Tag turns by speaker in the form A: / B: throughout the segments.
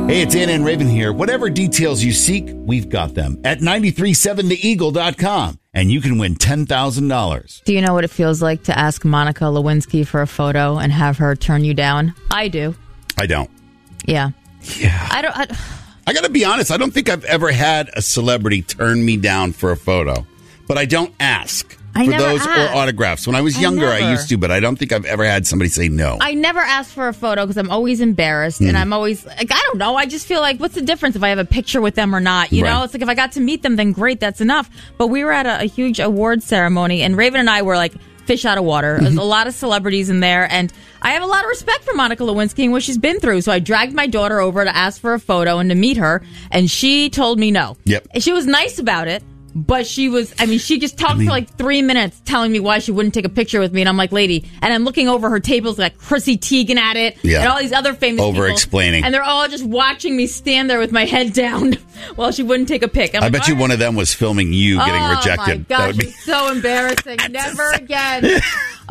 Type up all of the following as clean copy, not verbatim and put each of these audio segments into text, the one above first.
A: Hey, it's Anna and Raven here. Whatever details you seek, we've got them at 937theeagle.com. And you can win $10,000.
B: Do you know what it feels like to ask Monica Lewinsky for a photo and have her turn you down? I do.
A: I don't.
B: Yeah.
A: Yeah. I got to be honest. I don't think I've ever had a celebrity turn me down for a photo. But I don't ask for those or autographs. When I was younger, I used to, but I don't think I've ever had somebody say no.
B: I never ask for a photo because I'm always embarrassed, and I'm always like, I don't know. I just feel like, what's the difference if I have a picture with them or not? You know, it's like if I got to meet them, then great, that's enough. But we were at a huge awards ceremony, and Raven and I were like fish out of water. There's a lot of celebrities in there, and I have a lot of respect for Monica Lewinsky and what she's been through. So I dragged my daughter over to ask for a photo and to meet her, and she told me no.
A: Yep.
B: And she was nice about it. But she just talked for like 3 minutes telling me why she wouldn't take a picture with me. And I'm like, lady, and I'm looking over her tables like Chrissy Teigen at it and all these other famous people.
A: Over-explaining.
B: And they're all just watching me stand there with my head down while she wouldn't take a pic.
A: I bet you one of them was filming you getting rejected.
B: Oh, my gosh, it's so embarrassing. Never again.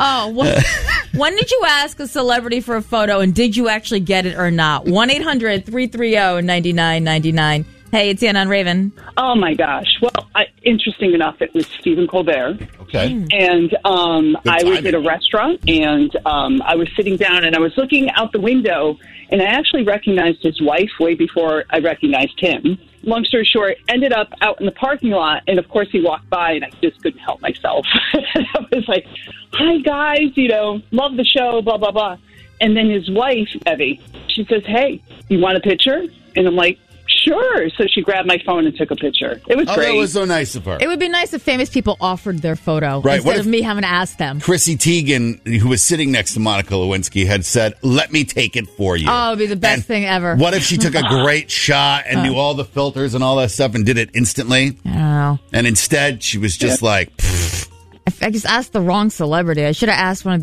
B: When did you ask a celebrity for a photo, and did you actually get it or not? 1-800-330-9999. Hey, it's Anna and Raven.
C: Oh, my gosh. Well, interesting enough, it was Stephen Colbert.
A: Okay.
C: And I was at a restaurant, and I was sitting down, and I was looking out the window, and I actually recognized his wife way before I recognized him. Long story short, ended up out in the parking lot, and of course he walked by, and I just couldn't help myself. I was like, hi, guys, love the show, blah, blah, blah. And then his wife, Evie, she says, hey, you want a picture? And I'm like, sure. So she grabbed my phone and took a picture. It was great.
A: That was so nice of her.
B: It would be nice if famous people offered their photo instead of me having to ask them.
A: Chrissy Teigen, who was sitting next to Monica Lewinsky, had said, let me take it for you.
B: Oh, it would be the best thing ever.
A: What if she took a great shot and knew all the filters and all that stuff and did it instantly?
B: I don't know.
A: And instead, she was just like...
B: I just asked the wrong celebrity. I should have asked one of the